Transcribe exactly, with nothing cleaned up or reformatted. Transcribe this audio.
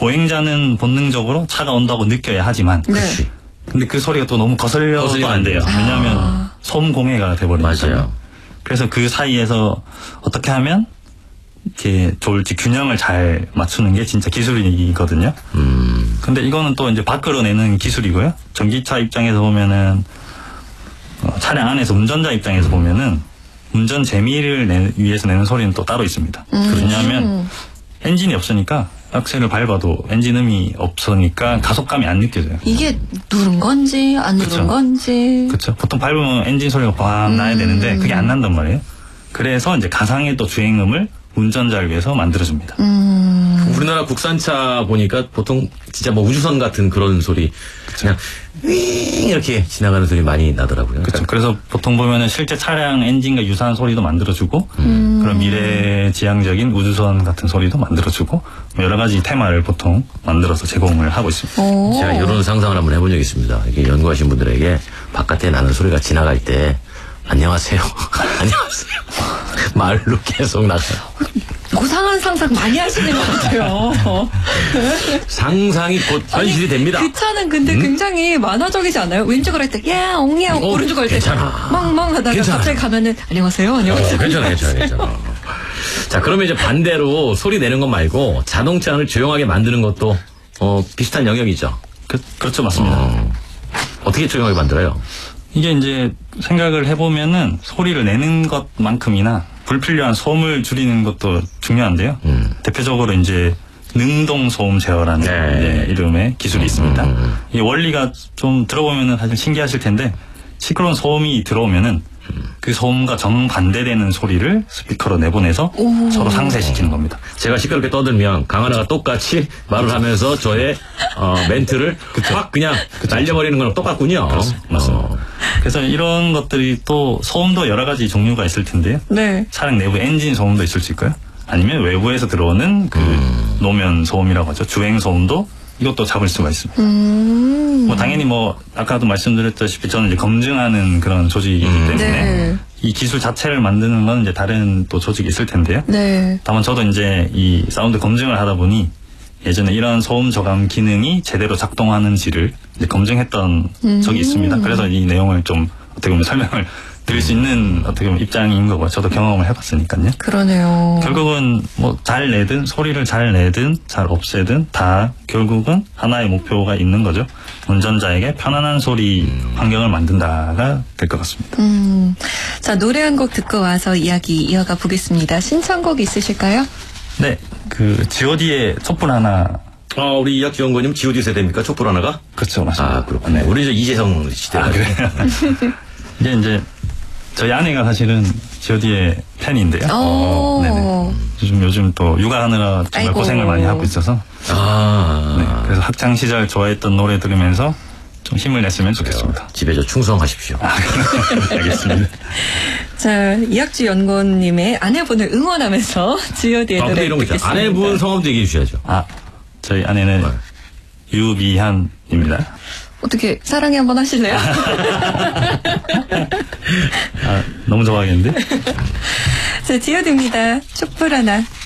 보행자는 본능적으로 차가 온다고 느껴야 하지만 네. 근데 그 소리가 또 너무 거슬려도 안 돼요. 왜냐하면 아. 소음 공해가 돼버리니까요. 맞아요. 그래서 그 사이에서 어떻게 하면 이렇게 좋을지 균형을 잘 맞추는 게 진짜 기술이거든요. 음. 근데 이거는 또 이제 밖으로 내는 기술이고요. 전기차 입장에서 보면은 어, 차량 안에서 운전자 입장에서 보면은 운전 재미를 내, 위해서 내는 소리는 또 따로 있습니다. 음. 왜냐하면 엔진이 없으니까 악셀을 밟아도 엔진음이 없으니까 가속감이 안 느껴져요. 이게 누른 건지 안 누른 그쵸. 건지. 그렇죠. 보통 밟으면 엔진 소리가 방 나야 음. 되는데 그게 안 난단 말이에요. 그래서 이제 가상의 또 주행음을 운전자를 위해서 만들어줍니다. 음. 우리나라 국산차 보니까 보통 진짜 뭐 우주선 같은 그런 소리 그냥 윙 이렇게 지나가는 소리 많이 나더라고요. 그렇죠. 그래서 보통 보면은 실제 차량 엔진과 유사한 소리도 만들어주고 음. 그런 미래지향적인 우주선 같은 소리도 만들어주고 여러 가지 테마를 보통 만들어서 제공을 하고 있습니다. 오. 제가 이런 상상을 한번 해본 적이 있습니다. 이게 연구하신 분들에게 바깥에 나는 소리가 지나갈 때 안녕하세요. 안녕하세요. 말로 계속 나가요. 고상한 상상 많이 하시는 것 같아요. 상상이 곧 현실이 됩니다. 그 차는 근데 음? 굉장히 만화적이지 않아요? 왼쪽으로 할 때, 야, 옹야, 어, 오른쪽으로 할 때, 괜찮아. 멍멍 하다가 괜찮아. 갑자기 가면은, 안녕하세요, 안녕하세요. 어, 괜찮아, 괜찮아, 괜찮아. 자, 그러면 이제 반대로 소리 내는 것 말고 자동차를 조용하게 만드는 것도 어, 비슷한 영역이죠. 그, 그렇죠. 맞습니다. 어, 어떻게 조용하게 만들어요? 이게 이제 생각을 해보면은 소리를 내는 것만큼이나 불필요한 소음을 줄이는 것도 중요한데요. 음. 대표적으로 이제 능동 소음 제어라는 네. 이제 이름의 기술이 음, 있습니다. 음, 음. 이 원리가 좀 들어보면은 사실 신기하실 텐데 시끄러운 소음이 들어오면은 그 소음과 정반대되는 소리를 스피커로 내보내서 오. 서로 상쇄시키는 겁니다. 제가 시끄럽게 떠들면 강하나가 똑같이 말을 하면서 저의 어, 멘트를 확 그냥 날려버리는 거랑 똑같군요. 맞습니다. 어. 그래서 이런 것들이 또 소음도 여러 가지 종류가 있을 텐데요. 네. 차량 내부 엔진 소음도 있을 수 있고요. 아니면 외부에서 들어오는 그 음. 노면 소음이라고 하죠. 주행 소음도 이것도 잡을 수가 있습니다. 음. 뭐 당연히 뭐 아까도 말씀드렸다시피 저는 이제 검증하는 그런 조직이기 음. 때문에 네. 이 기술 자체를 만드는 건 이제 다른 또 조직이 있을 텐데요. 네. 다만 저도 이제 이 사운드 검증을 하다 보니 예전에 이런 소음 저감 기능이 제대로 작동하는지를 이제 검증했던 음. 적이 있습니다. 그래서 이 내용을 좀 어떻게 보면 설명을 드릴 수 있는 어떻게 보면 입장인 거고 저도 경험을 해봤으니까요. 그러네요. 결국은 뭐 잘 내든 소리를 잘 내든 잘 없애든 다 결국은 하나의 목표가 있는 거죠. 운전자에게 편안한 소리 환경을 만든다가 될 것 같습니다. 음. 자, 노래 한 곡 듣고 와서 이야기 이어가 보겠습니다. 신청곡 있으실까요? 네, 그 지오디의 촛불 하나. 어, 우리 이학주 연구원님 지오디 세대입니까? 촛불 하나가? 그렇죠, 맞습니다. 아, 그렇군요. 네. 우리 이제 이재성 시대라. 아, 그래요? 이게 이제 저희 아내가 사실은 지오디의 팬인데요. 오. 네네. 요즘 요즘 또 육아하느라 정말 아이고. 고생을 많이 하고 있어서 아. 네, 그래서 학창 시절 좋아했던 노래 들으면서 좀 힘을 냈으면 좋겠습니다. 집에 저 충성하십시오. 아, 알겠습니다. 자, 이학주 연구원님의 아내분을 응원하면서 지오디의 아, 근데 노래 이런 거 있잖아. 듣겠습니다. 아내분 성함도 얘기해 주셔야죠. 아, 저희 아내는 네. 유미한입니다. 어떻게 사랑해 한번 하실래요? 아, 너무 좋아하겠는데? 자, 지오디입니다. 촛불 하나.